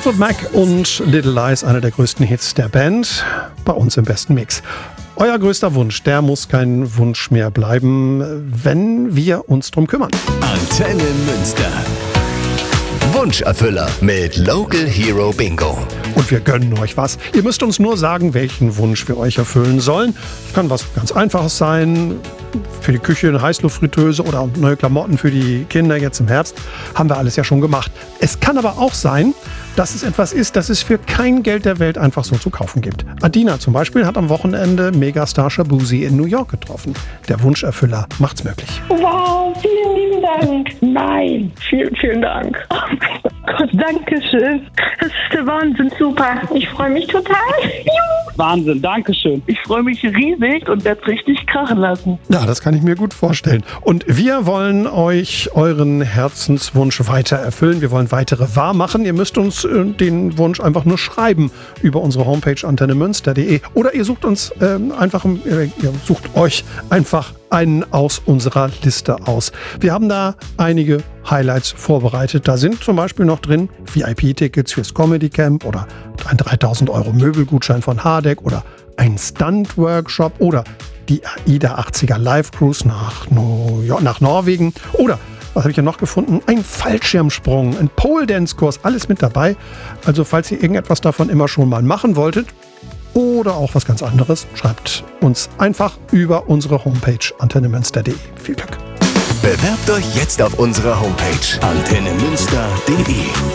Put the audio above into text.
Fleetwood Mac und Little Lies, einer der größten Hits der Band, bei uns im besten Mix. Euer größter Wunsch, der muss kein Wunsch mehr bleiben, wenn wir uns drum kümmern. Antenne Münster. Wunscherfüller mit Local Hero Bingo. Und wir gönnen euch was. Ihr müsst uns nur sagen, welchen Wunsch wir euch erfüllen sollen. Es kann was ganz Einfaches sein. Für die Küche eine Heißluftfritteuse oder neue Klamotten für die Kinder jetzt im Herbst. Haben wir alles ja schon gemacht. Es kann aber auch sein, dass es etwas ist, das es für kein Geld der Welt einfach so zu kaufen gibt. Adina zum Beispiel hat am Wochenende Megastar Shaboozey in New York getroffen. Der Wunscherfüller macht's möglich. Wow, vielen lieben Dank. Nein, vielen, vielen Dank. Oh mein Gott, danke schön. Das ist der Wahnsinn, super. Ich freue mich total. Juhu. Wahnsinn, danke schön. Ich freue mich riesig und werde es richtig krachen lassen. Ja, das kann ich mir gut vorstellen. Und wir wollen euch euren Herzenswunsch weiter erfüllen. Wir wollen weitere wahr machen. Ihr müsst uns den Wunsch einfach nur schreiben über unsere Homepage antennemünster.de oder ihr sucht uns ihr sucht euch einfach einen aus unserer Liste aus. Wir haben da einige Highlights vorbereitet. Da sind zum Beispiel noch drin VIP-Tickets fürs Comedy Camp oder ein 3.000 € Möbelgutschein von Hardegg oder ein Stunt-Workshop oder die AIDA 80er Live-Cruise nach Norwegen oder, was habe ich hier noch gefunden? Ein Fallschirmsprung, ein Pole-Dance-Kurs, alles mit dabei. Also falls ihr irgendetwas davon immer schon mal machen wolltet oder auch was ganz anderes, schreibt uns einfach über unsere Homepage antennemünster.de. Viel Glück! Bewerbt euch jetzt auf unserer Homepage antennemünster.de.